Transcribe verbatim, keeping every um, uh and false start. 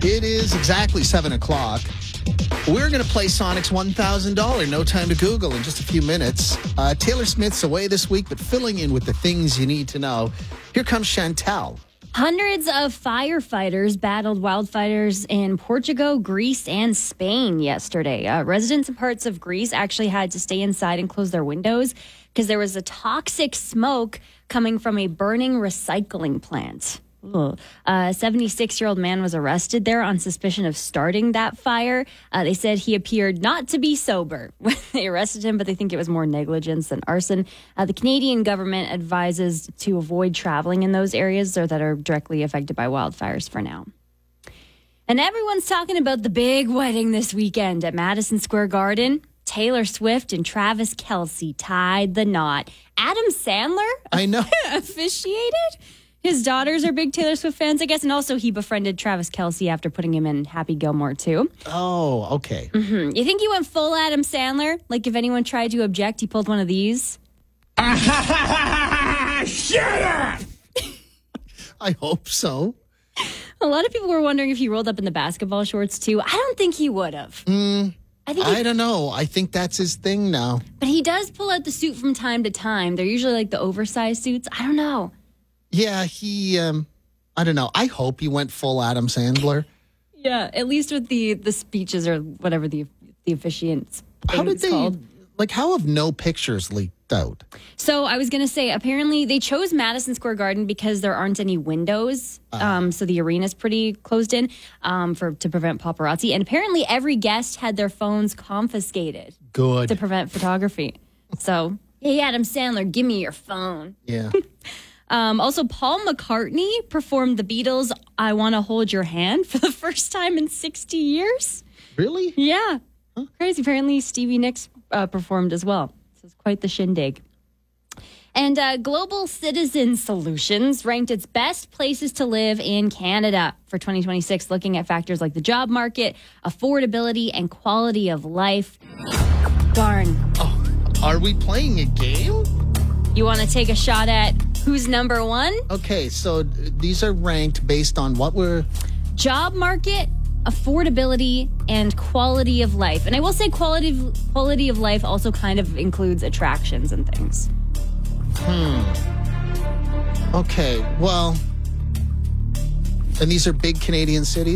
It is exactly seven o'clock. We're going to play Sonic's one thousand dollars No Time to Google in just a few minutes. Uh, Taylor Smith's away this week, but filling in with the things you need to know. Here comes Chantal. Hundreds of firefighters battled wildfires in Portugal, Greece, and Spain yesterday. Uh, residents in parts of Greece actually had to stay inside and close their windows because there was a toxic smoke coming from a burning recycling plant. Ugh. A seventy-six-year-old man was arrested there on suspicion of starting that fire. Uh, they said he appeared not to be sober when they arrested him, but they think it was more negligence than arson. Uh, the Canadian government advises to avoid traveling in those areas or that are directly affected by wildfires for now. And everyone's talking about the big wedding this weekend at Madison Square Garden. Taylor Swift and Travis Kelce tied the knot. Adam Sandler I know. officiated. His daughters are big Taylor Swift fans, I guess, and also he befriended Travis Kelce after putting him in Happy Gilmore, too. Oh, okay. Mm-hmm. You think he went full Adam Sandler? Like if anyone tried to object, he pulled one of these? Shut up! I hope so. A lot of people were wondering if he rolled up in the basketball shorts, too. I don't think he would have. Mm, I think he, I don't know. I think that's his thing now. But he does pull out the suit from time to time. They're usually like the oversized suits. I don't know. Yeah, he, um, I don't know. I hope he went full Adam Sandler. Yeah, at least with the, the speeches or whatever the the officiant's How did they, called. like, how have no pictures leaked out? So I was going to say, apparently they chose Madison Square Garden because there aren't any windows. Uh, um, so the arena's pretty closed in um, for to prevent paparazzi. And apparently every guest had their phones confiscated. Good. To prevent photography. So, hey, Adam Sandler, give me your phone. Yeah. Um, also, Paul McCartney performed the Beatles' I Want to Hold Your Hand for the first time in sixty years. Really? Yeah. Huh? Crazy. Apparently, Stevie Nicks uh, performed as well. So it's quite the shindig. And uh, Global Citizen Solutions ranked its best places to live in Canada for twenty twenty-six, looking at factors like the job market, affordability, and quality of life. Darn. Oh, are we playing a game? You want to take a shot at who's number one? Okay, so these are ranked based on what we're... Job market, affordability, and quality of life. And I will say quality of, quality of life also kind of includes attractions and things. Hmm. Okay, well... And these are big Canadian cities?